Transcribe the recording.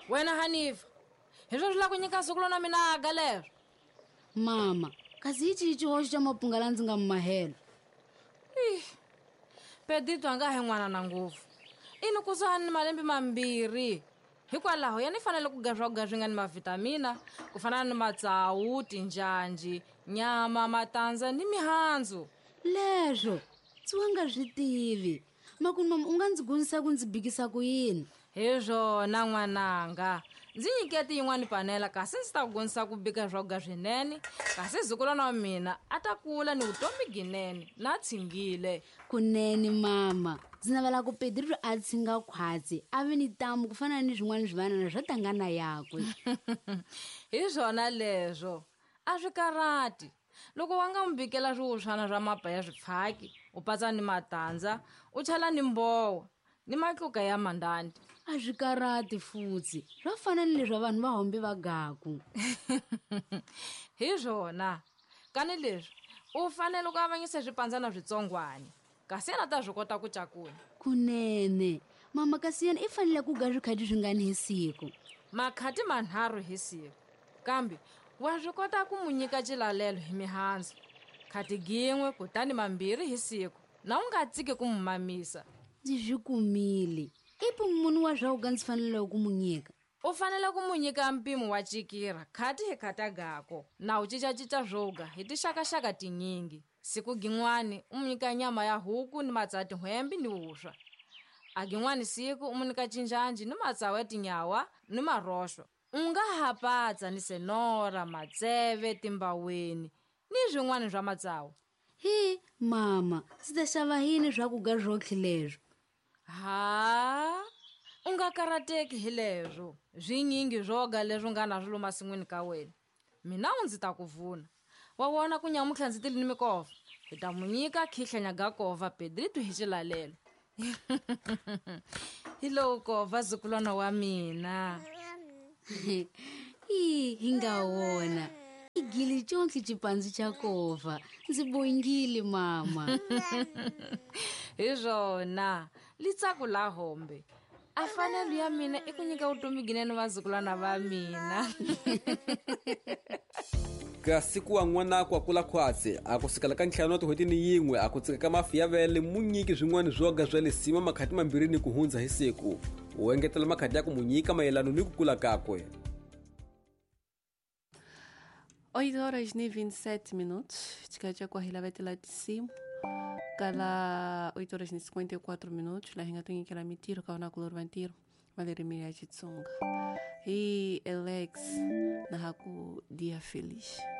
Wena Hanifa, heswo swi la ku nyika siku lona mina galero. Mama, kasi ichi xihoxo xa mapungala ndzi nga mmahelo. Pedito anga he n'wana na ngopfu. Ini kusuhani ni malembe mambirhi. Hikwalaho yani fanele ku swakudya swi nga ni mavitamina, ku fana ni matsawu, tinjanji, nyama, matandza ni mihandzu. Leswo ndzi wa nga swi tivi. Makuni mama u nga ndzi gonisa ku ndzi bikisa ku yini? Hi swona n'wananga, ndzi nyikete yin'wani panela kasi ndzi ta ku gonisa ku bika swakudya swinene, kasi zukulwana wa mina a ta kula ni vutomi ginene na tshingile. Kunene mama, ndzi navela ku Pedro a tshinga khwatsi a ve ni tamu ku fana ni swin'wana swivanana swa tangana yakwe. Hi swona leswo a swi karati. Loko wa nga n'wi bikela swiwushwana swa mapa ya swifaki, u patsa ni matandza, u chela ni mbowa ni matluka ya mandandi. A swi karati futsi swa fana ni leswi vanhu va hombe va gaku. Hi swona kani leswi u fanele ku avanyisa swipandzana switsongwani, kasi yena ta swi kota ku cakula. Kunene mama, kasi yena i fanele ku ga swikhati swi nga ni hi siku. Makhati manharhu hi siku, kambe wa swi kota ku mu nyika cilalelo hi mihandzu. Khati gin'we kutani mambirhi hi siku, na u nga tsiki ku mu mamisa. Ndzi swi kumile. Ipi munhu wa swakudya ndzi fanele ku mu nyika? U fanele ku mu nyika mpimo wa cikira khati hi khatagako, na u cicacica swokudya hi tixakaxaka tinyingi. Siku gin'wani u mu nyika nyama ya huku ni matsati hwembi ni vuswa. A gin'wani siku u mu nyika cinjanji ni matsawu ya tinyawa ni maroxo. U nga hapatsa ni senora, matseve, timbaweni ni swin'wana swa matsawu. Hi mama, ndzi ta xava yini swakudya swotlhe leswo? U nga karateki hi leswo swinyingi swoga leswi nga na swilo masin'wini ka wena. Mina ndzi ta ku vuna. Wa wona ku nyamutlha ndzi tili ni mikova, hi ta mu nyika khihlanya gakova Pedrito hi cilalelo. Hi lowu kova zukulwana wa mina. Hi nga wona igili chonke chipandzi cha kova. Ndzi bongile mama. Hi swona litsaku la hombe a fanele ya mina i ku nyika vutomi ginene vazukulwana va mina. kasi ku wa n'wanako a kula khwatsi a ku sukela ka ntlhanu wa tihweti ni yin'we a ku tsika ka mafi ya vele mu nyiki swin'wana swoga swa le sima makhati mambirhi ni ku hundza hi siku. U engetela makhati ya ku mu nyika mayelano ni ku kula kakwe. 8h27. Tikaja kwa hila vete la tisimu. Kala 8h54. La hinga tungi kila mitiro kawana kulor vantiro. Valeri miria chitsunga. Hii Alex na haku dia feliz.